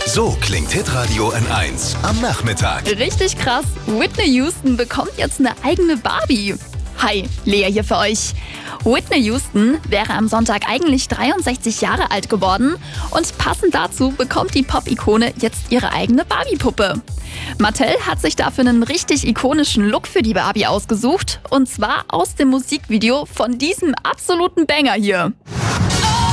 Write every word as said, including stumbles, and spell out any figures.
So klingt Hitradio N eins am Nachmittag. Richtig krass. Whitney Houston bekommt jetzt eine eigene Barbie. Hi, Lea hier für euch. Whitney Houston wäre am Sonntag eigentlich dreiundsechzig Jahre alt geworden und passend dazu bekommt die Pop-Ikone jetzt ihre eigene Barbie-Puppe. Mattel hat sich dafür einen richtig ikonischen Look für die Barbie ausgesucht und zwar aus dem Musikvideo von diesem absoluten Banger hier.